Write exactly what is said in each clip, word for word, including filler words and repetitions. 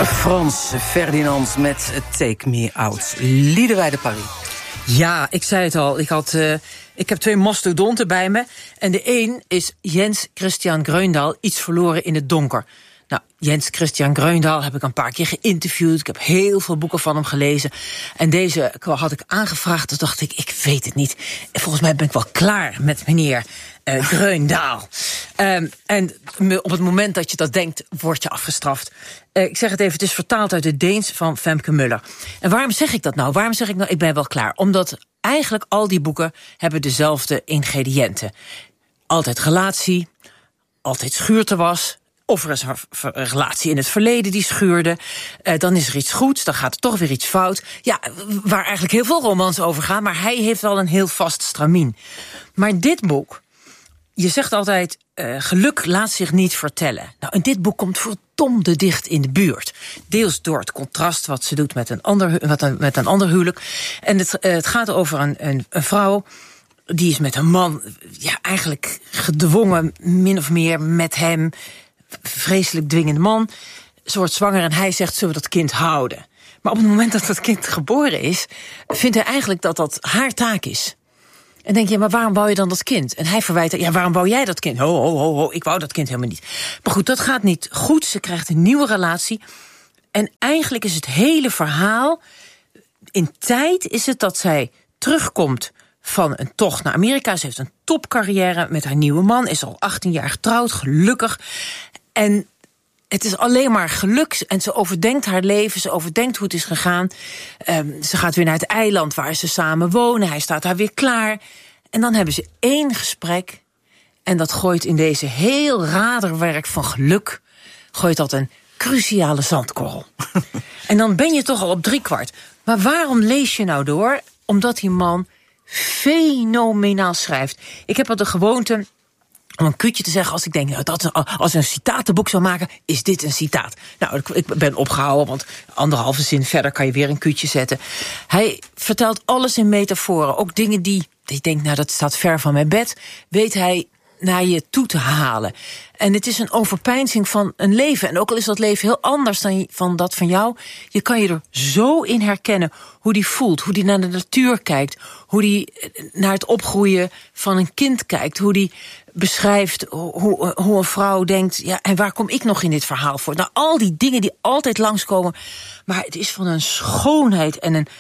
Frans Ferdinand met Take Me Out. Liederwijde Paris. Ja, ik zei het al. Ik, had, uh, ik heb twee mastodonten bij me. En de een is Jens Christian Grøndahl, Iets verloren in het donker. Nou, Jens Christian Grøndahl heb ik een paar keer geïnterviewd. Ik heb heel veel boeken van hem gelezen. En deze had ik aangevraagd. Toen dacht ik, ik weet het niet. Volgens mij ben ik wel klaar met meneer uh, Grøndahl. Um, en op het moment dat je dat denkt, word je afgestraft. Uh, ik zeg het even, het is vertaald uit het Deens van Femke Muller. En waarom zeg ik dat nou? Waarom zeg ik nou, ik ben wel klaar? Omdat eigenlijk al die boeken hebben dezelfde ingrediënten. Altijd relatie, altijd schuurte was. Of er is een relatie in het verleden die schuurde. Uh, dan is er iets goeds, dan gaat er toch weer iets fout. Ja, waar eigenlijk heel veel romans over gaan. Maar hij heeft wel een heel vast stramien. Maar dit boek, je zegt altijd, uh, geluk laat zich niet vertellen. Nou, en dit boek komt verdomde dicht in de buurt. Deels door het contrast wat ze doet met een ander, met een, met een ander huwelijk. En het, uh, het gaat over een, een, een vrouw. Die is met een man, ja, eigenlijk gedwongen, min of meer met hem. Vreselijk dwingende man. Ze wordt zwanger en hij zegt, zullen we dat kind houden? Maar op het moment dat dat kind geboren is, vindt hij eigenlijk dat dat haar taak is. En denk je, maar waarom wou je dan dat kind? En hij verwijt, ja, waarom wou jij dat kind? Ho, ho, ho, ho, ik wou dat kind helemaal niet. Maar goed, dat gaat niet goed. Ze krijgt een nieuwe relatie. En eigenlijk is het hele verhaal, in tijd is het dat zij terugkomt van een tocht naar Amerika. Ze heeft een topcarrière met haar nieuwe man, is al achttien jaar getrouwd, gelukkig. En het is alleen maar geluk. En ze overdenkt haar leven, ze overdenkt hoe het is gegaan. Um, ze gaat weer naar het eiland waar ze samen wonen. Hij staat daar weer klaar. En dan hebben ze één gesprek. En dat gooit in deze heel raderwerk van geluk, gooit dat een cruciale zandkorrel. En dan ben je toch al op driekwart. Maar waarom lees je nou door? Omdat die man fenomenaal schrijft. Ik heb al de gewoonte om een kutje te zeggen als ik denk, nou, dat, als een citatenboek zou maken, is dit een citaat. Nou, ik ben opgehouden, want anderhalve zin verder kan je weer een kutje zetten. Hij vertelt alles in metaforen, ook dingen die, ik denk, nou, dat staat ver van mijn bed, weet hij naar je toe te halen. En het is een overpeinzing van een leven. En ook al is dat leven heel anders dan van dat van jou, je kan je er zo in herkennen hoe die voelt, hoe die naar de natuur kijkt, hoe die naar het opgroeien van een kind kijkt, hoe die beschrijft hoe, hoe een vrouw denkt, ja, en waar kom ik nog in dit verhaal voor? Nou, al die dingen die altijd langskomen, maar het is van een schoonheid en een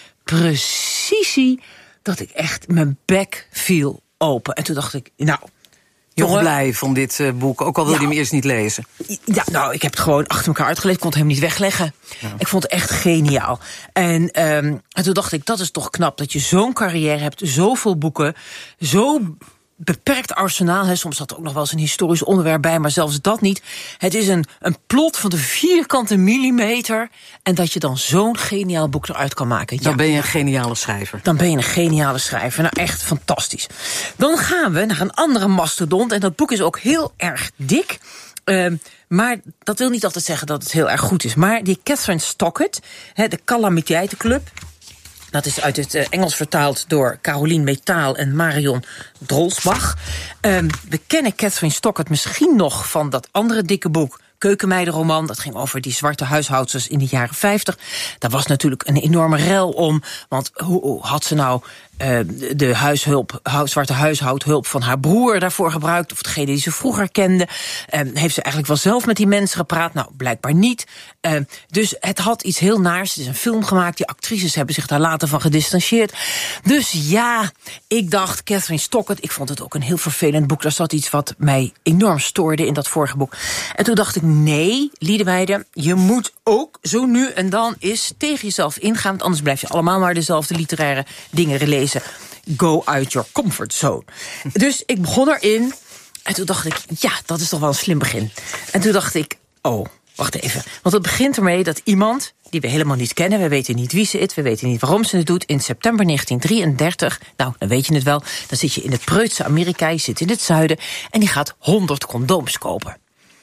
precisie dat ik echt mijn bek viel open. En toen dacht ik, nou, Toch jongen, blij van dit uh, boek, ook al wil je ja, hem eerst niet lezen. Ja, nou, ik heb het gewoon achter elkaar uitgelezen. Ik kon het hem niet wegleggen. Ja. Ik vond het echt geniaal. En, um, en toen dacht ik, dat is toch knap dat je zo'n carrière hebt, zoveel boeken, zo beperkt arsenaal. He, soms zat er ook nog wel eens een historisch onderwerp bij, maar zelfs dat niet. Het is een, een plot van de vierkante millimeter. En dat je dan zo'n geniaal boek eruit kan maken. Dan ja, ben je een geniale schrijver. Dan ben je een geniale schrijver. Nou, echt fantastisch. Dan gaan we naar een andere mastodont. En dat boek is ook heel erg dik. Uh, maar dat wil niet altijd zeggen dat het heel erg goed is. Maar die Catherine Stockett, he, de Calamiteitenclub, dat is uit het uh, Engels vertaald door Caroline Metaal en Marion Drolsbach. Um, we kennen Catherine Stockett misschien nog van dat andere dikke boek, Keukenmeidenroman. Dat ging over die zwarte huishoudsters in de jaren vijftig. Daar was natuurlijk een enorme rel om. Want hoe, hoe had ze nou uh, de huishulp, hu, zwarte huishoudhulp van haar broer daarvoor gebruikt? Of degene die ze vroeger kende? Uh, heeft ze eigenlijk wel zelf met die mensen gepraat? Nou, blijkbaar niet. Uh, dus het had iets heel naars. Het is een film gemaakt. Die actrices hebben zich daar later van gedistanceerd. Dus ja, ik dacht, Catherine Stockett, ik vond het ook een heel vervelend boek. Daar zat iets wat mij enorm stoorde in dat vorige boek. En toen dacht ik, nee, Liederwijde, je moet ook zo nu en dan eens tegen jezelf ingaan, want anders blijf je allemaal maar dezelfde literaire dingen lezen. Go out your comfort zone. Dus ik begon erin en toen dacht ik, ja, dat is toch wel een slim begin. En toen dacht ik, oh, wacht even. Want het begint ermee dat iemand die we helemaal niet kennen, we weten niet wie ze is, we weten niet waarom ze het doet, in september negentien drieëndertig, nou, dan weet je het wel, dan zit je in het preutse Amerika, je zit in het zuiden, en die gaat honderd condooms kopen.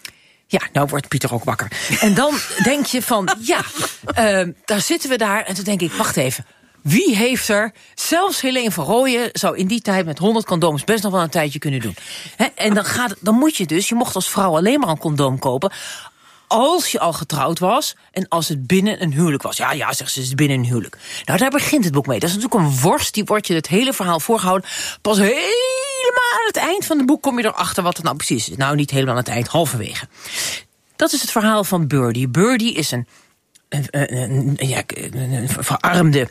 Ja, nou wordt Pieter ook wakker. En dan denk je van, ja, uh, daar zitten we daar. En toen denk ik, wacht even, wie heeft er, zelfs Helene van Rooyen zou in die tijd met honderd condooms best nog wel een tijdje kunnen doen. He, en dan, gaat, dan moet je dus, je mocht als vrouw alleen maar een condoom kopen als je al getrouwd was en als het binnen een huwelijk was. Ja, ja, zegt ze, het is binnen een huwelijk. Nou, daar begint het boek mee. Dat is natuurlijk een worst, die wordt je het hele verhaal voorgehouden. Pas helemaal aan het eind van het boek kom je erachter wat het nou precies is. Nou, niet helemaal aan het eind, halverwege. Dat is het verhaal van Birdie. Birdie is een, een, een, een, ja, een verarmde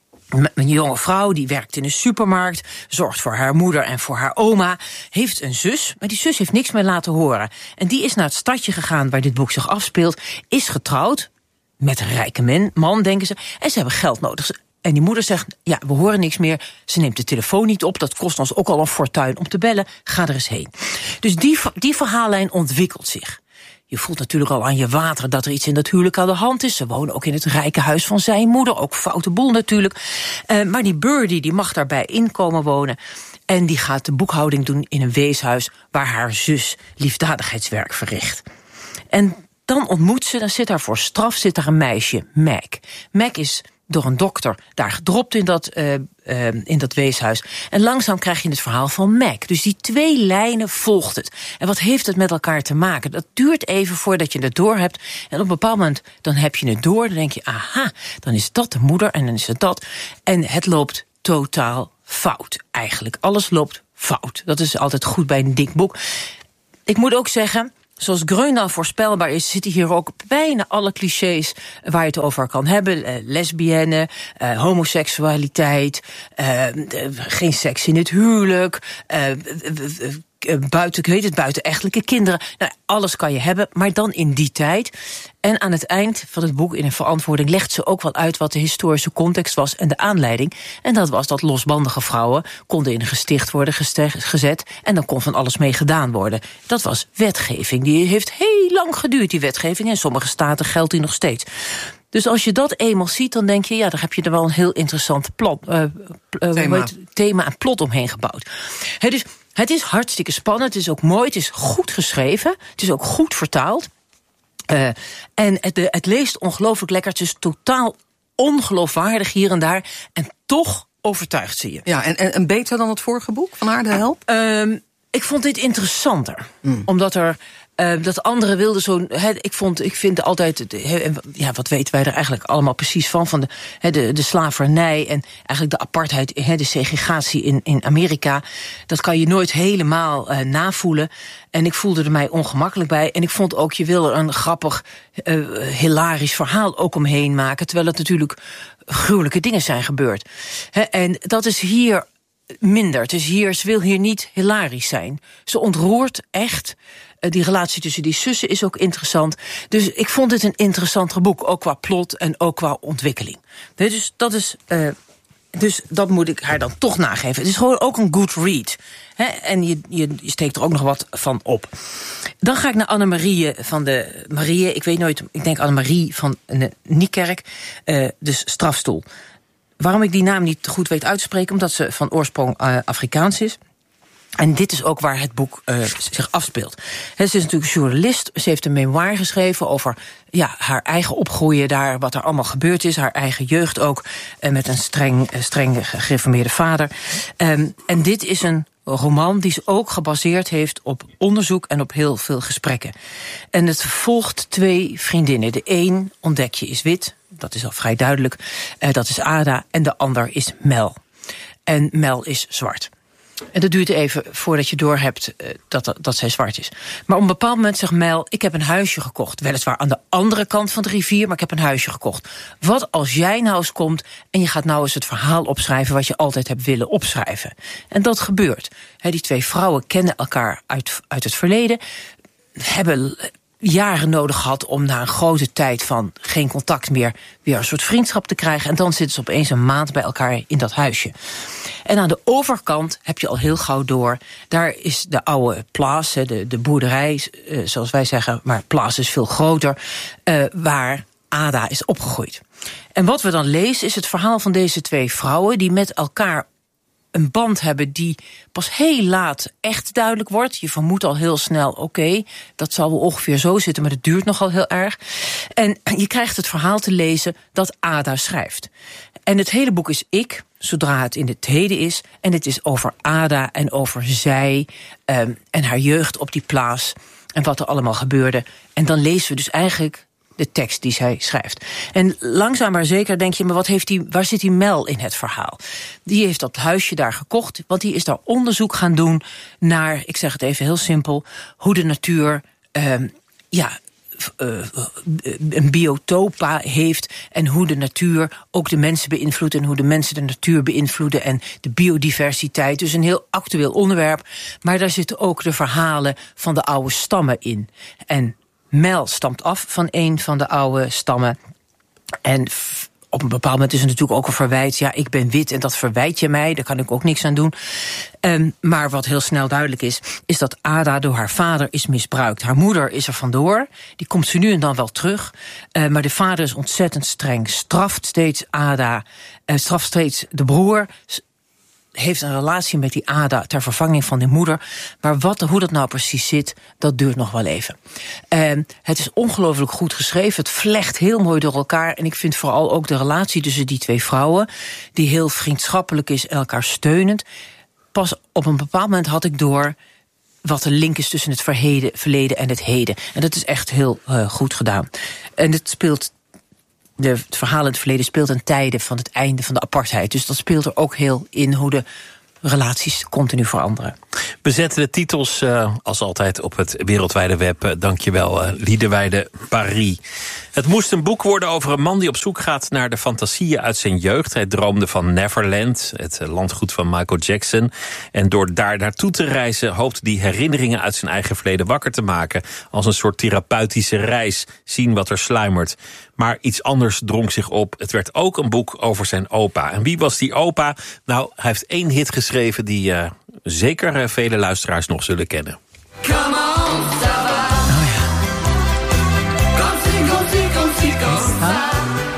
een jonge vrouw, die werkt in een supermarkt, zorgt voor haar moeder en voor haar oma, heeft een zus, maar die zus heeft niks meer laten horen. En die is naar het stadje gegaan waar dit boek zich afspeelt, is getrouwd met een rijke man, man, denken ze, en ze hebben geld nodig. En die moeder zegt, ja, we horen niks meer, ze neemt de telefoon niet op, dat kost ons ook al een fortuin om te bellen, ga er eens heen. Dus die, die verhaallijn ontwikkelt zich. Je voelt natuurlijk al aan je water dat er iets in dat huwelijk aan de hand is. Ze wonen ook in het rijke huis van zijn moeder. Ook foute boel natuurlijk. Uh, maar die Birdie die mag daarbij inkomen wonen. En die gaat de boekhouding doen in een weeshuis waar haar zus liefdadigheidswerk verricht. En dan ontmoet ze, dan zit daar voor straf zit daar een meisje, Mac. Mac is door een dokter daar gedropt in dat, uh, uh, in dat weeshuis. En langzaam krijg je het verhaal van Mac. Dus die twee lijnen volgt het. En wat heeft het met elkaar te maken? Dat duurt even voordat je het door hebt. En op een bepaald moment dan heb je het door. Dan denk je, aha, dan is dat de moeder en dan is het dat. En het loopt totaal fout eigenlijk. Alles loopt fout. Dat is altijd goed bij een dik boek. Ik moet ook zeggen, zoals Gröndal voorspelbaar is, zitten hier ook bijna alle clichés waar je het over kan hebben. Uh, lesbienne, uh, homoseksualiteit, uh, geen seks in het huwelijk, uh, uh, uh, buiten, ik weet het, buitenechtelijke kinderen. Nou, alles kan je hebben, maar dan in die tijd. En aan het eind van het boek, in een verantwoording, legt ze ook wel uit wat de historische context was en de aanleiding. En dat was dat losbandige vrouwen konden in een gesticht worden gezet en dan kon van alles mee gedaan worden. Dat was wetgeving. Die heeft heel lang geduurd, die wetgeving. En in sommige staten geldt die nog steeds. Dus als je dat eenmaal ziet, dan denk je, ja, daar heb je er wel een heel interessant plot, uh, uh, thema. thema en plot omheen gebouwd. He, dus het is hartstikke spannend, het is ook mooi, het is goed geschreven, het is ook goed vertaald. Uh, en het, het leest ongelooflijk lekker, het is totaal ongeloofwaardig hier en daar. En toch overtuigt ze je. Ja, en, en, en beter dan het vorige boek van haar, De Help? Um, ik vond dit interessanter, mm. omdat er Uh, dat anderen wilden zo'n. He, ik vond, ik vind altijd. He, ja, wat weten wij er eigenlijk allemaal precies van? Van de, he, de, de slavernij en eigenlijk de apartheid, he, de segregatie in, in Amerika. Dat kan je nooit helemaal uh, navoelen. En ik voelde er mij ongemakkelijk bij. En ik vond ook, je wil er een grappig, uh, hilarisch verhaal ook omheen maken. Terwijl het natuurlijk gruwelijke dingen zijn gebeurd. He, en dat is hier minder. Het is hier, ze wil hier niet hilarisch zijn. Ze ontroert echt. Die relatie tussen die zussen is ook interessant. Dus ik vond dit een interessanter boek, ook qua plot en ook qua ontwikkeling. Dus dat is, uh, dus dat moet ik haar dan toch nageven. Het is gewoon ook een good read. Hè? En je, je, je steekt er ook nog wat van op. Dan ga ik naar Annemarie van de Marie. Ik weet nooit, ik denk Annemarie van de Niekerk, uh, dus Strafstoel. Waarom ik die naam niet goed weet uit te spreken, omdat ze van oorsprong uh, Afrikaans is. En dit is ook waar het boek uh, zich afspeelt. He, ze is natuurlijk journalist. Ze heeft een memoire geschreven over ja, haar eigen opgroeien daar, wat er allemaal gebeurd is. Haar eigen jeugd ook, uh, met een streng, uh, streng gereformeerde vader. Um, en dit is een roman die ze ook gebaseerd heeft op onderzoek en op heel veel gesprekken. En het volgt twee vriendinnen. De een, ontdek je, is wit. Dat is al vrij duidelijk. Uh, dat is Ada. En de ander is Mel. En Mel is zwart. En dat duurt even voordat je doorhebt uh, dat, dat zij zwart is. Maar op een bepaald moment zegt Mel, ik heb een huisje gekocht. Weliswaar aan de andere kant van de rivier, maar ik heb een huisje gekocht. Wat als jij nou eens komt en je gaat nou eens het verhaal opschrijven wat je altijd hebt willen opschrijven. En dat gebeurt. He, die twee vrouwen kennen elkaar uit, uit het verleden, hebben jaren nodig gehad om na een grote tijd van geen contact meer weer een soort vriendschap te krijgen. En dan zitten ze opeens een maand bij elkaar in dat huisje. En aan de overkant heb je al heel gauw door, daar is de oude plaats, de, de boerderij, zoals wij zeggen, maar plaats is veel groter, uh, waar Ada is opgegroeid. En wat we dan lezen is het verhaal van deze twee vrouwen die met elkaar een band hebben die pas heel laat echt duidelijk wordt. Je vermoedt al heel snel, oké, okay, dat zal wel ongeveer zo zitten, maar dat duurt nogal heel erg. En je krijgt het verhaal te lezen dat Ada schrijft. En het hele boek is ik, zodra het in het heden is. En het is over Ada en over zij um, en haar jeugd op die plaats. en wat er allemaal gebeurde. En dan lezen we dus eigenlijk de tekst die zij schrijft. En langzaam maar zeker denk je, maar wat heeft die, waar zit die Mel in het verhaal? Die heeft dat huisje daar gekocht, want die is daar onderzoek gaan doen naar, ik zeg het even heel simpel, hoe de natuur uh, ja, uh, een biotopa heeft en hoe de natuur ook de mensen beïnvloedt en hoe de mensen de natuur beïnvloeden en de biodiversiteit. Dus een heel actueel onderwerp, maar daar zitten ook de verhalen van de oude stammen in. En Mel stamt af van een van de oude stammen. En f- op een bepaald moment is er natuurlijk ook een verwijt. Ja, ik ben wit en dat verwijt je mij. Daar kan ik ook niks aan doen. Um, maar wat heel snel duidelijk is, is dat Ada door haar vader is misbruikt. Haar moeder is er vandoor. Die komt ze nu en dan wel terug. Uh, maar de vader is ontzettend streng. Straft steeds Ada. Uh, straft steeds de broer. Heeft een relatie met die Ada ter vervanging van de moeder. Maar wat, hoe dat nou precies zit, dat duurt nog wel even. Uh, het is ongelooflijk goed geschreven. Het vlecht heel mooi door elkaar. En ik vind vooral ook de relatie tussen die twee vrouwen, die heel vriendschappelijk is, elkaar steunend. Pas op een bepaald moment had ik door wat de link is tussen het verheden, verleden en het heden. En dat is echt heel uh, goed gedaan. En het speelt De, het verhaal in het verleden speelt in tijden van het einde van de apartheid. Dus dat speelt er ook heel in hoe de relaties continu veranderen. We zetten de titels uh, als altijd op het wereldwijde web. Uh, Dankjewel, uh, Liedewijde Paris. Het moest een boek worden over een man die op zoek gaat naar de fantasieën uit zijn jeugd. Hij droomde van Neverland, het landgoed van Michael Jackson. En door daar naartoe te reizen hoopte hij herinneringen uit zijn eigen verleden wakker te maken. Als een soort therapeutische reis, zien wat er sluimert. Maar iets anders drong zich op. Het werd ook een boek over zijn opa. En wie was die opa? Nou, hij heeft één hit geschreven die uh, zeker uh, vele luisteraars nog zullen kennen. Come on, Sava. Oh ja. Comme si, comme si, comme si, comme ça.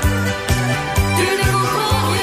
Tu ne comprends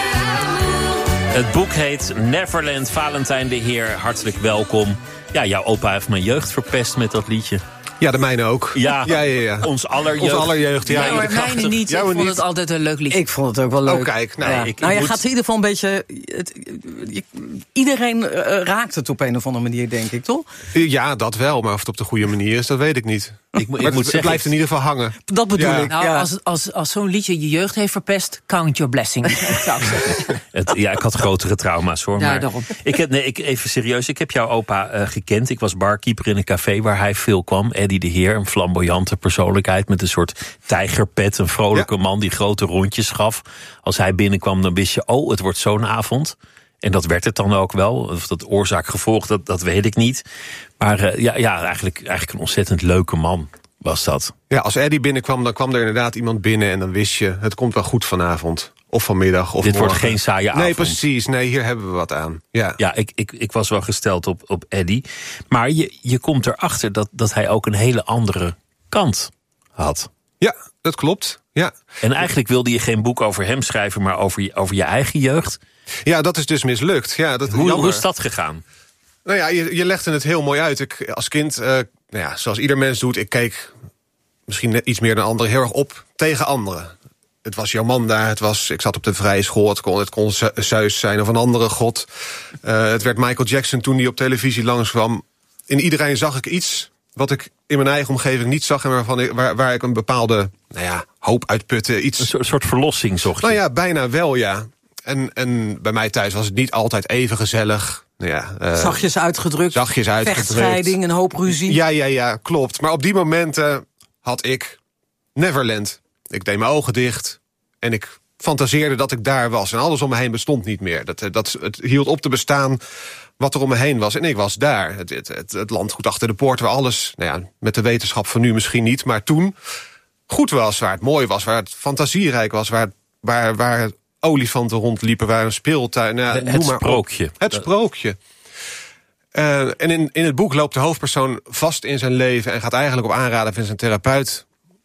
rien. Het boek heet Neverland. Valentijn de Heer, hartelijk welkom. Ja, jouw opa heeft mijn jeugd verpest met dat liedje. Ja, de mijne ook. Ja, ja, ja, ja. ons aller jeugd. Ons aller jeugd, ja. Nee, maar mijne niet. Ik vond niet. het altijd een leuk liedje. Ik vond het ook wel leuk. Oh, kijk. Nou, ja. ik, ik nou je moet... gaat in ieder geval een beetje... Het, je, iedereen uh, raakt het op een of andere manier, denk ik, toch? Ja, dat wel. Maar of het op de goede manier is, dat weet ik niet. Ik, ik maar moet het, zeggen, het blijft in ieder geval hangen. Dat bedoel Ja. ik. Nou, ja. als, als, als zo'n liedje je jeugd heeft verpest, count your blessing. Zou ik zeggen. Het, ja, ik had grotere trauma's hoor. Ja, maar daarom. Ik heb, nee, ik, even serieus, ik heb jouw opa uh, gekend. Ik was barkeeper in een café waar hij veel kwam. Eddie de Heer, een flamboyante persoonlijkheid met een soort tijgerpet. Een vrolijke ja. man die grote rondjes gaf. Als hij binnenkwam, dan wist je, oh, het wordt zo'n avond. En dat werd het dan ook wel. Of dat oorzaak-gevolg, dat, dat weet ik niet. Maar uh, ja, ja eigenlijk, eigenlijk een ontzettend leuke man was dat. Ja, als Eddie binnenkwam, dan kwam er inderdaad iemand binnen en dan wist je, het komt wel goed vanavond. Of vanmiddag, of Dit morgen. wordt geen saaie avond. Nee, precies. Nee, hier hebben we wat aan. Ja, ja ik, ik, ik was wel gesteld op, op Eddie. Maar je, je komt erachter dat, dat hij ook een hele andere kant had. Ja, dat klopt. Ja. En eigenlijk wilde je geen boek over hem schrijven, maar over je, over je eigen jeugd. Ja, dat is dus mislukt. Ja, dat, hoe, jammer. hoe is dat gegaan? Nou ja, je, je legde het heel mooi uit. Ik, als kind, uh, nou ja, zoals ieder mens doet, ik keek misschien net iets meer dan anderen heel erg op tegen anderen. Het was jouw man daar, het was, ik zat op de vrije school, het kon, het kon Zeus zijn of een andere god. Uh, het werd Michael Jackson toen hij op televisie langskwam. In iedereen zag ik iets wat ik in mijn eigen omgeving niet zag en waarvan ik, waar, waar ik een bepaalde nou ja, hoop uitputte. Iets... Een soort, soort verlossing zocht je? Nou ja, bijna wel, ja. En, en bij mij thuis was het niet altijd even gezellig. Nou ja, uh, zachtjes uitgedrukt. Zachtjes uitgedrukt. Vechtscheiding, een hoop ruzie. Ja, ja, ja, klopt. Maar op die momenten had ik Neverland. Ik deed mijn ogen dicht en ik fantaseerde dat ik daar was. En alles om me heen bestond niet meer. Dat, dat, het hield op te bestaan wat er om me heen was. En ik was daar. Het, het, het, het landgoed achter de poort waar alles, nou ja, met de wetenschap van nu misschien niet, maar toen goed was. Waar het mooi was, waar het fantasierijk was, waar, waar, waar olifanten rondliepen, waar een speeltuin. Nou, het noem maar sprookje. Op. Het sprookje. Uh, en in, in het boek loopt de hoofdpersoon vast in zijn leven en gaat eigenlijk op aanraden van zijn therapeut.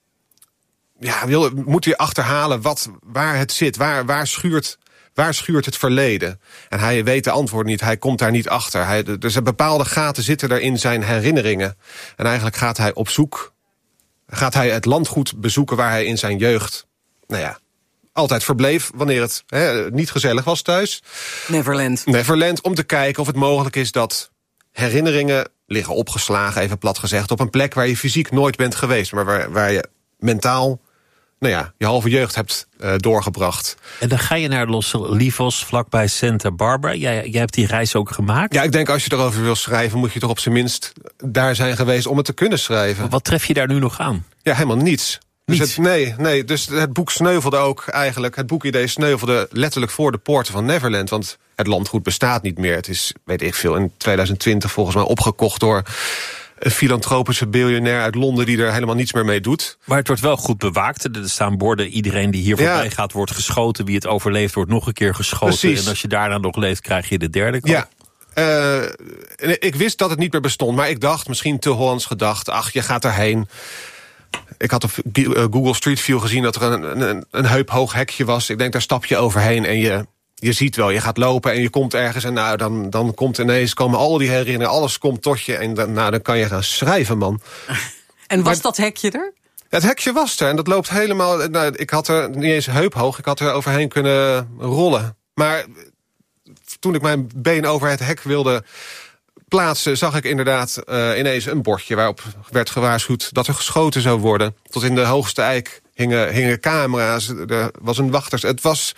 Ja, wil, moet hij achterhalen wat, waar het zit, waar, waar, schuurt, waar schuurt het verleden. En hij weet de antwoord niet, hij komt daar niet achter. Hij, er zijn bepaalde gaten zitten er in zijn herinneringen. En eigenlijk gaat hij op zoek, gaat hij het landgoed bezoeken waar hij in zijn jeugd, nou ja, altijd verbleef wanneer het he, niet gezellig was thuis. Neverland. Neverland, om te kijken of het mogelijk is dat herinneringen liggen opgeslagen, even plat gezegd, op een plek waar je fysiek nooit bent geweest, maar waar, waar je mentaal, nou ja, je halve jeugd hebt uh, doorgebracht. En dan ga je naar Los Olivos, vlakbij Santa Barbara. Jij, jij hebt die reis ook gemaakt? Ja, ik denk als je erover wil schrijven, moet je toch op zijn minst daar zijn geweest om het te kunnen schrijven. Wat tref je daar nu nog aan? Ja, helemaal niets. Dus Niets? het, nee, nee, dus het boek sneuvelde ook eigenlijk. Het boekidee sneuvelde letterlijk voor de poorten van Neverland. Want het landgoed bestaat niet meer. Het is, weet ik veel, in twintig twintig volgens mij opgekocht door een filantropische biljonair uit Londen die er helemaal niets meer mee doet. Maar het wordt wel goed bewaakt. Er staan borden, iedereen die hier voorbij Ja. gaat wordt geschoten. Wie het overleeft wordt nog een keer geschoten. Precies. En als je daarna nog leeft, krijg je de derde kant. Ja. Uh, ik wist dat het niet meer bestond, maar ik dacht, misschien te Hollands gedacht, ach, je gaat daarheen. Ik had op Google Street View gezien dat er een, een, een heuphoog hekje was. Ik denk, daar stap je overheen en je, je ziet wel, je gaat lopen en je komt ergens. En nou, dan, dan komt ineens, komen al die herinneringen, alles komt tot je. En dan, nou, dan kan je gaan schrijven, man. En was Maar- dat hekje er? Het hekje was er en dat loopt helemaal. Nou, ik had er niet eens heuphoog, ik had er overheen kunnen rollen. Maar toen ik mijn been over het hek wilde plaatsen, zag ik inderdaad uh, ineens een bordje waarop werd gewaarschuwd dat er geschoten zou worden. Tot in de hoogste eik hingen, hingen camera's, er was een wachters. Het was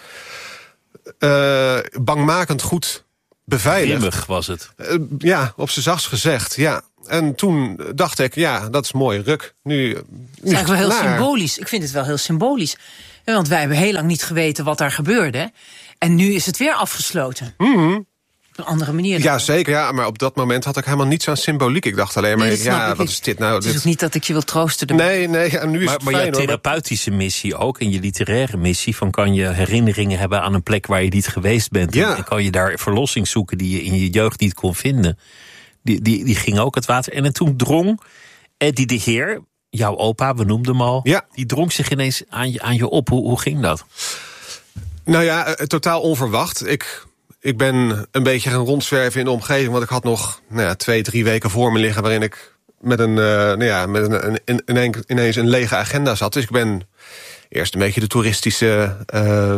uh, bangmakend goed beveiligd. Grimmig was het. Uh, ja, op z'n zachtst gezegd, ja. En toen dacht ik, ja, dat is mooi, ruk. Nu, nu Het is eigenlijk wel heel klaar. symbolisch. Ik vind het wel heel symbolisch. Ja, want wij hebben heel lang niet geweten wat daar gebeurde. En nu is het weer afgesloten. Mm-hmm. Op een andere manier. Ja, zeker, ja, maar op dat moment had ik helemaal niets aan symboliek. Ik dacht alleen maar, Nee, dat snap ja, ik. wat is dit nou? Het is Dit... ook niet dat ik je wil troosten. ermee. Nee, nee, ja, nu is Maar, het maar je fijn, hoor. therapeutische missie ook en je literaire missie van kan je herinneringen hebben aan een plek waar je niet geweest bent. Ja. En kan je daar verlossing zoeken die je in je jeugd niet kon vinden. Die, die, die ging ook het water. En, en toen drong Eddie de Heer, jouw opa, we noemden hem al. Ja. Die drong zich ineens aan je, aan je op. Hoe, hoe ging dat? Nou ja, eh, totaal onverwacht. Ik, ik ben een beetje gaan rondzwerven in de omgeving, want ik had nog nou ja, twee, drie weken voor me liggen waarin ik met een, uh, nou ja, met een, een, een, een, ineens een lege agenda zat. Dus ik ben eerst een beetje de toeristische uh,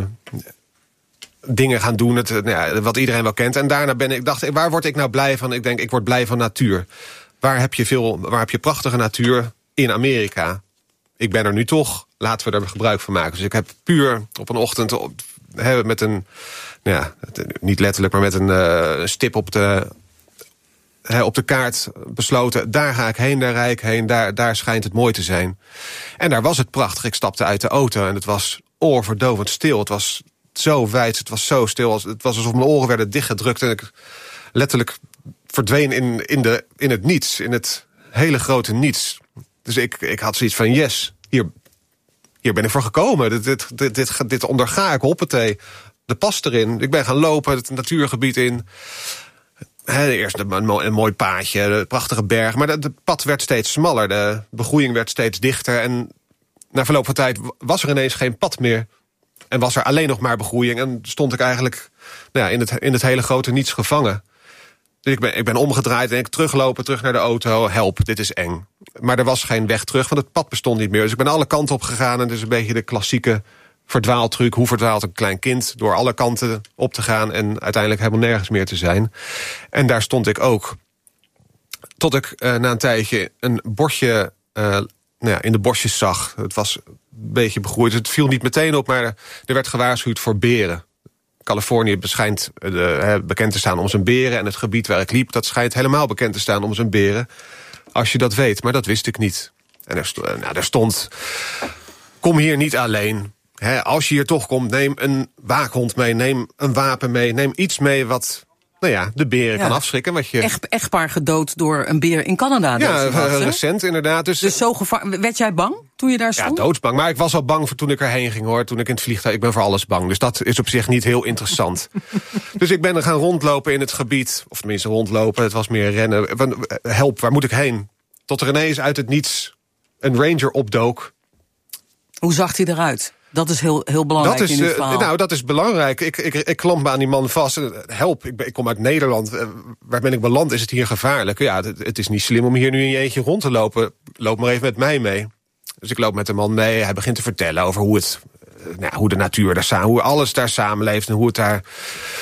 dingen gaan doen, het, nou ja, wat iedereen wel kent. En daarna ben ik, dacht ik, waar word ik nou blij van? Ik denk, ik word blij van natuur. Waar heb je veel, waar heb je prachtige natuur? In Amerika. Ik ben er nu toch, laten we er gebruik van maken. Dus ik heb puur op een ochtend op, he, met een, nou ja, niet letterlijk, maar met een uh, stip op de, he, op de kaart besloten, daar ga ik heen, daar rijd ik heen, daar, daar schijnt het mooi te zijn. En daar was het prachtig. Ik stapte uit de auto en het was oorverdovend stil. Het was zo wijd, het was zo stil. Het was alsof mijn oren werden dichtgedrukt en ik letterlijk verdween in, in, de, in het niets, in het hele grote niets. Dus ik, ik had zoiets van, yes, hier, hier ben ik voor gekomen. Dit, dit, dit, dit, dit onderga ik, hoppatee. De past erin. Ik ben gaan lopen, het natuurgebied in. He, eerst een, een, een mooi paadje, een prachtige berg. Maar het pad werd steeds smaller, de begroeiing werd steeds dichter. En na verloop van tijd was er ineens geen pad meer. En was er alleen nog maar begroeiing. En stond ik eigenlijk nou ja, in, het, in het hele grote niets gevangen. Dus ik ben, ik ben omgedraaid en ik teruglopen, terug naar de auto. Help, dit is eng. Maar er was geen weg terug, want het pad bestond niet meer. Dus ik ben alle kanten op gegaan. En het is een beetje de klassieke verdwaaltruc. Hoe verdwaalt een klein kind? Door alle kanten op te gaan en uiteindelijk helemaal nergens meer te zijn. En daar stond ik ook. Tot ik uh, na een tijdje een bosje uh, nou ja, in de bosjes zag. Het was een beetje begroeid. Het viel niet meteen op, maar er werd gewaarschuwd voor beren. Californië schijnt de, he, bekend te staan om zijn beren. En het gebied waar ik liep, dat schijnt helemaal bekend te staan om zijn beren. Als je dat weet, maar dat wist ik niet. En er stond, nou, daar stond, kom hier niet alleen. He, als je hier toch komt, neem een waakhond mee. Neem een wapen mee. Neem iets mee wat nou ja, de beren Ja. kan afschrikken. Wat je, Echt, echtpaar gedood door een beer in Canada. ja, deze nacht, hè? recent inderdaad. Dus, Dus zo gevaar... Werd jij bang toen je daar ja, stond? doodsbang. Maar ik was al bang voor toen ik erheen ging, hoor. Toen ik in het vliegtuig, ik ben voor alles bang. Dus dat is op zich niet heel interessant. Dus ik ben er gaan rondlopen in het gebied. Of tenminste rondlopen, het was meer rennen. Help, waar moet ik heen? Tot er ineens uit het niets een ranger opdook. Hoe zag hij eruit? Dat is heel, heel belangrijk Dat is, in dit uh, verhaal. nou, dat is belangrijk. Ik, ik, ik klamp me aan die man vast. Help, ik, ben, ik kom uit Nederland. Uh, waar ben ik beland? Is het hier gevaarlijk? Ja, het, het is niet slim om hier nu in je eentje rond te lopen. Loop maar even met mij mee. Dus ik loop met de man mee. Hij begint te vertellen over hoe het, uh, nou, hoe de natuur daar samen, hoe alles daar samenleeft en hoe het daar,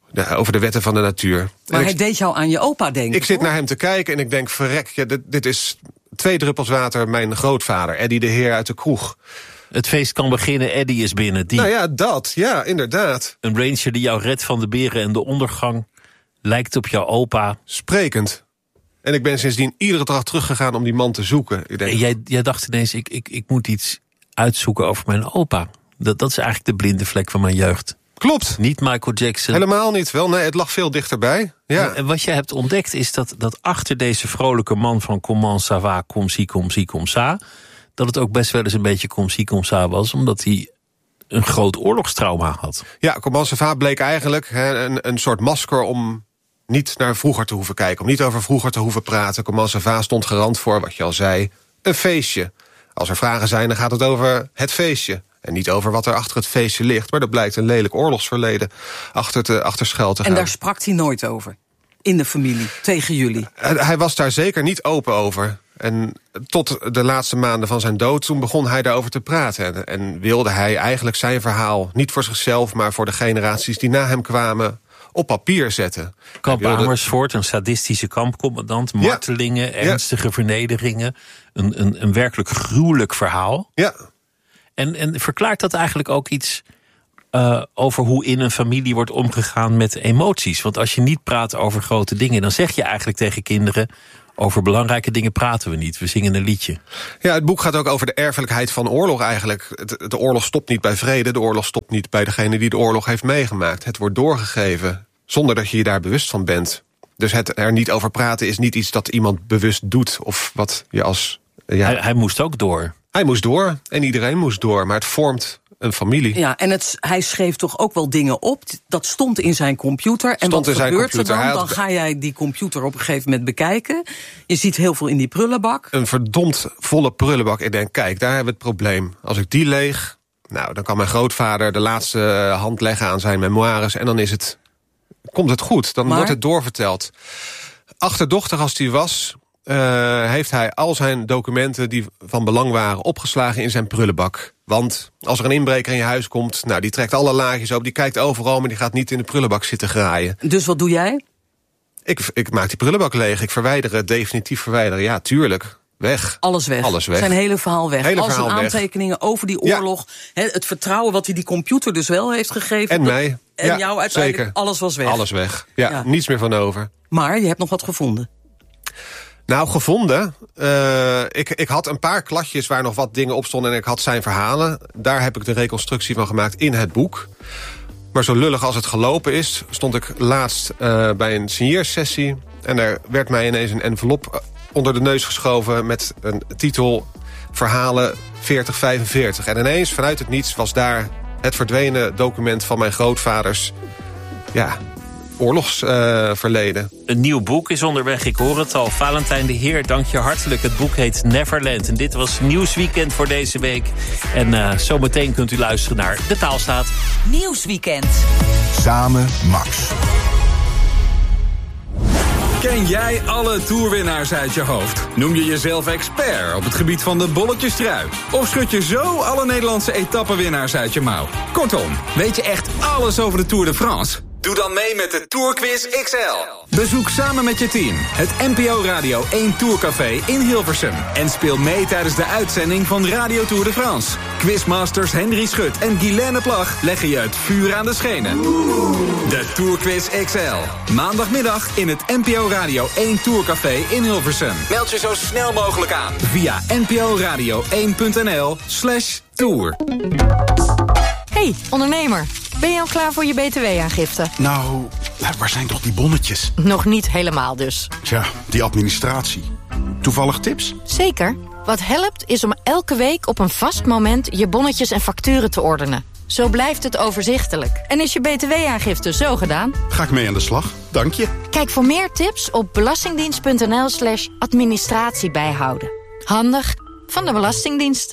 de, over de wetten van de natuur. Maar En hij ik, deed jou aan je opa denken. ik zit toch? naar hem te kijken en ik denk, verrek, ja, dit, dit is twee druppels water mijn grootvader, Eddie de Heer uit de kroeg. Het feest kan beginnen, Eddie is binnen. Die, Nou ja, dat, ja, inderdaad. Een ranger die jou redt van de beren en de ondergang. Lijkt op jouw opa. Sprekend. En ik ben sindsdien iedere dag teruggegaan om die man te zoeken. Ik denk, En jij, jij dacht ineens, ik, ik, ik moet iets uitzoeken over mijn opa. Dat, dat is eigenlijk de blinde vlek van mijn jeugd. klopt. Niet Michael Jackson. Helemaal niet. Wel, nee, het lag veel dichterbij. Ja. En, en wat jij hebt ontdekt is dat, dat achter deze vrolijke man van comment ça va, comme si, comme si, comme ça, dat het ook best wel eens een beetje comme si, comme ça was, omdat hij een groot oorlogstrauma had. Ja, Comment ça va bleek eigenlijk hè, een, een soort masker om niet naar vroeger te hoeven kijken. Om niet over vroeger te hoeven praten. Comment ça va stond garant voor, wat je al zei, een feestje. Als er vragen zijn, dan gaat het over het feestje. En niet over wat er achter het feestje ligt. Maar dat blijkt een lelijk oorlogsverleden achter, te, achter schuil te gaan. En daar sprak hij nooit over. In de familie, tegen jullie. En hij was daar zeker niet open over. En tot de laatste maanden van zijn dood, toen begon hij daarover te praten. En, en wilde hij eigenlijk zijn verhaal, niet voor zichzelf, maar voor de generaties die na hem kwamen, op papier zetten. Kamp Hij wilde- Amersfoort, een sadistische kampcommandant, martelingen, ernstige vernederingen. Een, een, een werkelijk gruwelijk verhaal. Ja, En, en verklaart dat eigenlijk ook iets uh, over hoe in een familie wordt omgegaan met emoties? Want als je niet praat over grote dingen, dan zeg je eigenlijk tegen kinderen, over belangrijke dingen praten we niet. We zingen een liedje. ja, het boek gaat ook over de erfelijkheid van oorlog eigenlijk. Het- De oorlog stopt niet bij vrede, de oorlog stopt niet bij degene die de oorlog heeft meegemaakt. Het wordt doorgegeven, zonder dat je je daar bewust van bent. Dus het er niet over praten is niet iets dat iemand bewust doet. Of wat je als... Ja, Hij, hij moest ook door. hij moest door en iedereen moest door, maar het vormt een familie. Ja, en het, hij schreef toch ook wel dingen op. Dat stond in zijn computer. En Stond wat in zijn gebeurt computer. er Hij dan? had- Dan ga jij die computer op een gegeven moment bekijken. Je ziet heel veel in die prullenbak. Een verdomd volle prullenbak. Ik denk, kijk, daar hebben we het probleem. Als ik die leeg, nou, dan kan mijn grootvader de laatste hand leggen aan zijn memoires. En dan is het, komt het goed. Dan Maar- wordt het doorverteld. Achterdochtig als hij was, uh, heeft hij al zijn documenten die van belang waren opgeslagen in zijn prullenbak. Want als er een inbreker in je huis komt, nou, die trekt alle laagjes op, die kijkt overal, maar die gaat niet in de prullenbak zitten graaien. Dus wat doe jij? Ik, ik maak die prullenbak leeg, ik verwijder het, definitief verwijderen. Ja, tuurlijk. Weg. Alles weg. Alles weg. Zijn hele verhaal weg. Hele Al zijn verhaal weg. aantekeningen over die Ja. oorlog. Hè, het vertrouwen wat hij die computer dus wel heeft gegeven. En dat- mij. En Ja, jou uiteindelijk. zeker. Alles was weg. Alles weg. Ja, Ja. niets meer van over. Maar je hebt nog wat gevonden. Nou, gevonden. Uh, ik, ik had een paar kladjes waar nog wat dingen op stonden en ik had zijn verhalen. Daar heb ik de reconstructie van gemaakt in het boek. Maar zo lullig als het gelopen is, stond ik laatst uh, bij een signeersessie. En er werd mij ineens een envelop onder de neus geschoven met een titel Verhalen veertig vijfenveertig. En ineens, vanuit het niets, was daar het verdwenen document van mijn grootvaders, ja, oorlogsverleden. Uh, Een nieuw boek is onderweg, ik hoor het al. Valentijn de Heer, dank je hartelijk. Het boek heet Neverland. En dit was Nieuwsweekend voor deze week. En uh, zometeen kunt u luisteren naar De Taalstaat. Nieuwsweekend. Samen Max. Ken jij alle toerwinnaars uit je hoofd? Noem je jezelf expert op het gebied van de bolletjestrui? Of schud je zo alle Nederlandse etappenwinnaars uit je mouw? Kortom, weet je echt alles over de Tour de France? Doe dan mee met de Tourquiz X L. Bezoek samen met je team het N P O Radio één Tourcafé in Hilversum. En speel mee tijdens de uitzending van Radio Tour de France. Quizmasters Henry Schut en Guylaine Plag leggen je het vuur aan de schenen. De Tourquiz X L. Maandagmiddag in het N P O Radio één Tourcafé in Hilversum. Meld je zo snel mogelijk aan via nporadio één punt n l slash tour. Hey, ondernemer. Ben je al klaar voor je B T W-aangifte? Nou, waar zijn toch die bonnetjes? Nog niet helemaal dus. Tja, die administratie. Toevallig tips? Zeker. Wat helpt is om elke week op een vast moment je bonnetjes en facturen te ordenen. Zo blijft het overzichtelijk. En is je B T W-aangifte zo gedaan? Ga ik mee aan de slag. Dank je. Kijk voor meer tips op belastingdienst punt n l slash administratie bijhouden. Handig van de Belastingdienst.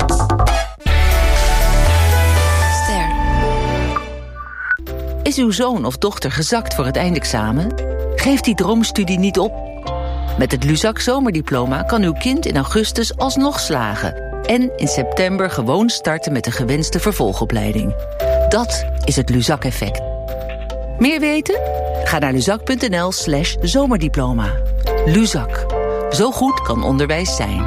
Is uw zoon of dochter gezakt voor het eindexamen? Geef die droomstudie niet op. Met het Luzak zomerdiploma kan uw kind in augustus alsnog slagen. En in september gewoon starten met de gewenste vervolgopleiding. Dat is het Luzak-effect. Meer weten? Ga naar luzak.nl slash zomerdiploma. Luzak. Zo goed kan onderwijs zijn.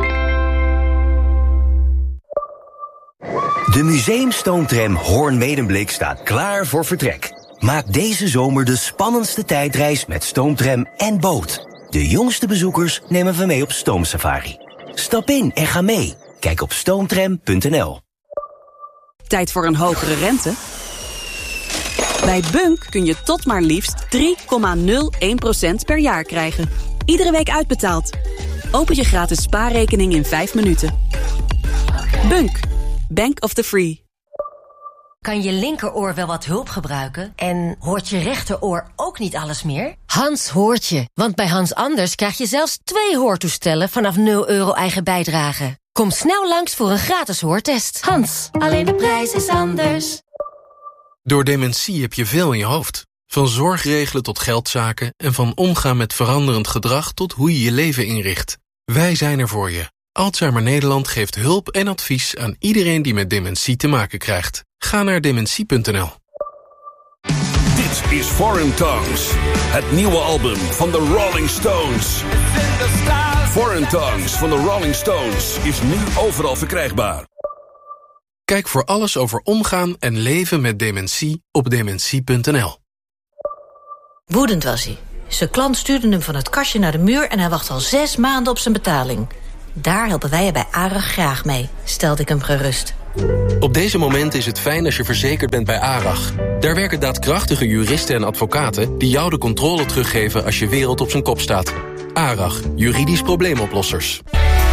De museumstoomtram Hoorn-Medemblik staat klaar voor vertrek. Maak deze zomer de spannendste tijdreis met stoomtram en boot. De jongste bezoekers nemen we mee op stoomsafari. Stap in en ga mee. Kijk op stoomtram punt n l. Tijd voor een hogere rente? Bij Bunk kun je tot maar liefst drie komma nul één procent per jaar krijgen. Iedere week uitbetaald. Open je gratis spaarrekening in vijf minuten. Bunk. Bank of the Free. Kan je linkeroor wel wat hulp gebruiken? En hoort je rechteroor ook niet alles meer? Hans hoort je, want bij Hans Anders krijg je zelfs twee hoortoestellen vanaf nul euro eigen bijdrage. Kom snel langs voor een gratis hoortest. Hans, alleen de prijs is anders. Door dementie heb je veel in je hoofd. Van zorgregelen tot geldzaken en van omgaan met veranderend gedrag tot hoe je je leven inricht. Wij zijn er voor je. Alzheimer Nederland geeft hulp en advies aan iedereen die met dementie te maken krijgt. Ga naar dementie punt n l. Dit is Foreign Tongues, het nieuwe album van de Rolling Stones. Foreign Tongues van de Rolling Stones is nu overal verkrijgbaar. Kijk voor alles over omgaan en leven met dementie op dementie punt n l. Woedend was hij. Zijn klant stuurde hem van het kastje naar de muur en hij wacht al zes maanden op zijn betaling. Daar helpen wij je bij ARAG graag mee, stelde ik hem gerust. Op deze moment is het fijn als je verzekerd bent bij ARAG. Daar werken daadkrachtige juristen en advocaten die jou de controle teruggeven als je wereld op zijn kop staat. ARAG, juridisch probleemoplossers.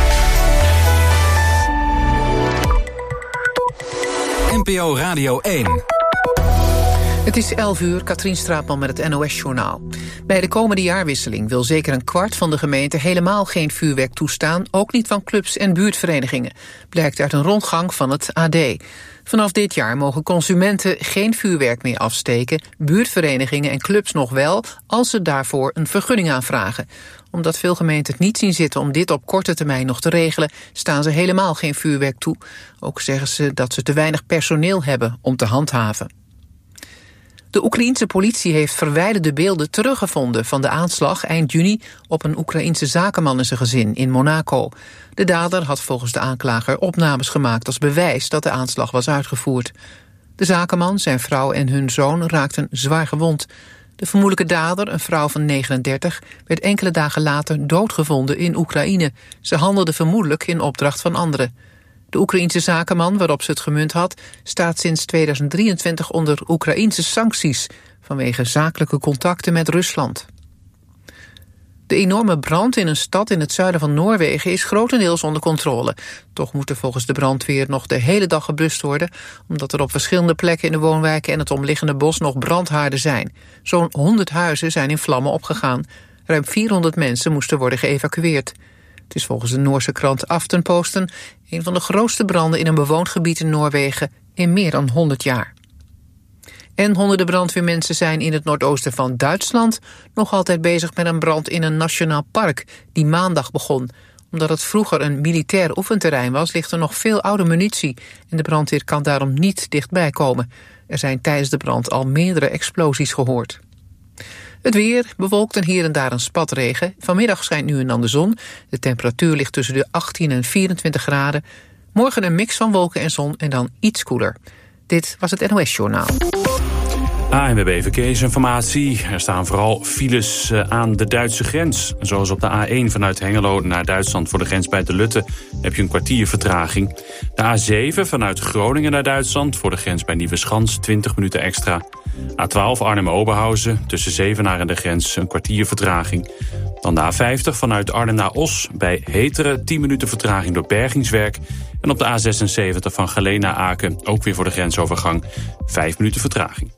N P O Radio één. Het is elf uur, Katrien Straatman met het N O S-journaal. Bij de komende jaarwisseling wil zeker een kwart van de gemeente helemaal geen vuurwerk toestaan, ook niet van clubs en buurtverenigingen, blijkt uit een rondgang van het A D. Vanaf dit jaar mogen consumenten geen vuurwerk meer afsteken, buurtverenigingen en clubs nog wel, als ze daarvoor een vergunning aanvragen. Omdat veel gemeenten het niet zien zitten om dit op korte termijn nog te regelen, staan ze helemaal geen vuurwerk toe. Ook zeggen ze dat ze te weinig personeel hebben om te handhaven. De Oekraïense politie heeft verwijderde beelden teruggevonden van de aanslag eind juni op een Oekraïense zakenman en zijn gezin in Monaco. De dader had volgens de aanklager opnames gemaakt als bewijs dat de aanslag was uitgevoerd. De zakenman, zijn vrouw en hun zoon raakten zwaar gewond. De vermoedelijke dader, een vrouw van negenendertig, werd enkele dagen later doodgevonden in Oekraïne. Ze handelde vermoedelijk in opdracht van anderen. De Oekraïense zakenman waarop ze het gemunt had, staat sinds tweeduizend drieëntwintig onder Oekraïense sancties vanwege zakelijke contacten met Rusland. De enorme brand in een stad in het zuiden van Noorwegen is grotendeels onder controle. Toch moet er volgens de brandweer nog de hele dag geblust worden, omdat er op verschillende plekken in de woonwijken en het omliggende bos nog brandhaarden zijn. Zo'n honderd huizen zijn in vlammen opgegaan. Ruim vierhonderd mensen moesten worden geëvacueerd. Het is volgens de Noorse krant Aftenposten een van de grootste branden in een bewoond gebied in Noorwegen in meer dan honderd jaar. En honderden brandweermensen zijn in het noordoosten van Duitsland nog altijd bezig met een brand in een nationaal park die maandag begon. Omdat het vroeger een militair oefenterrein was, ligt er nog veel oude munitie en de brandweer kan daarom niet dichtbij komen. Er zijn tijdens de brand al meerdere explosies gehoord. Het weer, bewolkt en hier en daar een spatregen. Vanmiddag schijnt nu en dan de zon. De temperatuur ligt tussen de achttien en vierentwintig graden. Morgen een mix van wolken en zon en dan iets koeler. Dit was het N O S-journaal. A N W B Verkeersinformatie. Er staan vooral files aan de Duitse grens. Zoals op de A één vanuit Hengelo naar Duitsland voor de grens bij de Lutte heb je een kwartier vertraging. De A zeven vanuit Groningen naar Duitsland voor de grens bij Nieuweschans twintig minuten extra. A twaalf Arnhem-Oberhausen tussen Zevenaar en de grens een kwartier vertraging. Dan de A vijftig vanuit Arnhem naar Os bij Heteren tien minuten vertraging door bergingswerk. En op de A zesenzeventig van Geleen naar Aken ook weer voor de grensovergang vijf minuten vertraging.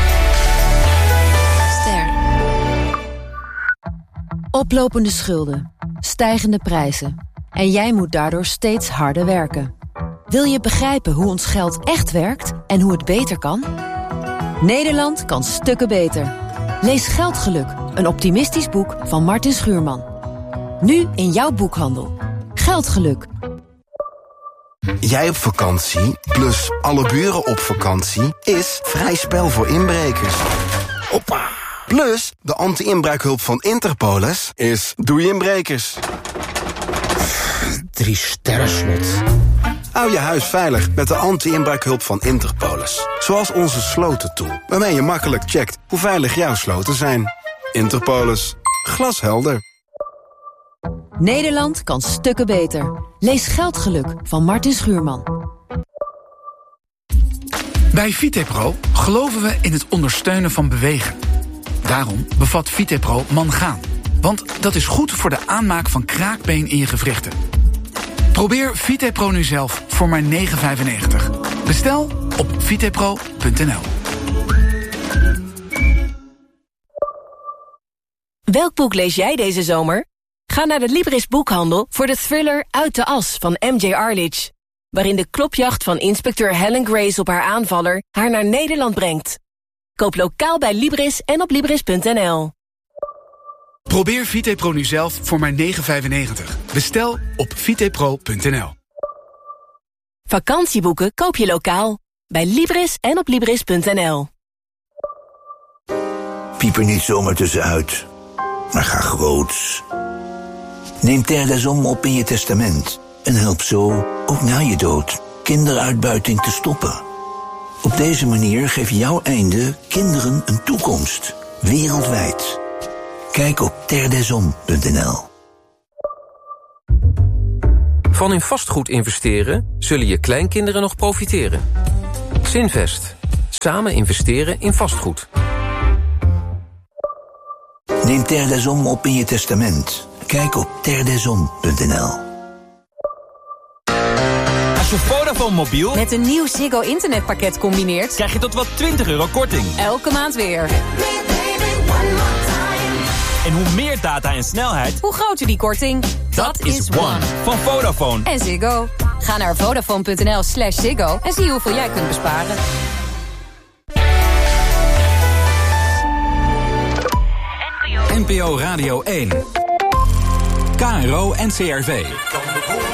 Oplopende schulden, stijgende prijzen en jij moet daardoor steeds harder werken. Wil je begrijpen hoe ons geld echt werkt en hoe het beter kan? Nederland kan stukken beter. Lees Geldgeluk, een optimistisch boek van Martin Schuurman. Nu in jouw boekhandel. Geldgeluk. Jij op vakantie, plus alle buren op vakantie, is vrij spel voor inbrekers. Hoppa. Plus, de anti-inbraakhulp van Interpolis is doei inbrekers. Drie sterrenslot. Hou je huis veilig met de anti-inbraakhulp van Interpolis. Zoals onze slotentool, waarmee je makkelijk checkt hoe veilig jouw sloten zijn. Interpolis. Glashelder. Nederland kan stukken beter. Lees Geldgeluk van Martin Schuurman. Bij Vitepro geloven we in het ondersteunen van bewegen. Daarom bevat Vitepro mangaan. Want dat is goed voor de aanmaak van kraakbeen in je gewrichten. Probeer Vitepro nu zelf voor maar negen vijfennegentig. Bestel op vitepro punt n l. Welk boek lees jij deze zomer? Ga naar de Libris boekhandel voor de thriller Uit de As van M J Arledge, waarin de klopjacht van inspecteur Helen Grace op haar aanvaller haar naar Nederland brengt. Koop lokaal bij Libris en op libris punt n l. Probeer Vitepro nu zelf voor maar negen vijfennegentig. Bestel op vitepro punt n l. Vakantieboeken koop je lokaal bij Libris en op libris punt n l. Piep er niet zomaar tussenuit, maar ga groots. Neem Terre des Hommes op in je testament en help zo, ook na je dood, kinderuitbuiting te stoppen. Op deze manier geef jouw einde kinderen een toekomst, wereldwijd. Kijk op terre des hommes punt n l. Van in vastgoed investeren zullen je kleinkinderen nog profiteren. Zinvest. Samen investeren in vastgoed. Neem Terre des Hommes op in je testament. Kijk op terre des hommes punt n l. Als je Vodafone mobiel met een nieuw Ziggo internetpakket combineert, krijg je tot wel twintig euro korting. Elke maand weer. En hoe meer data en snelheid, hoe groter die korting. Dat, Dat is One van Vodafone. En Ziggo. Ga naar vodafone punt n l slash Ziggo en zie hoeveel jij kunt besparen. N P O Radio één. K R O en C R V.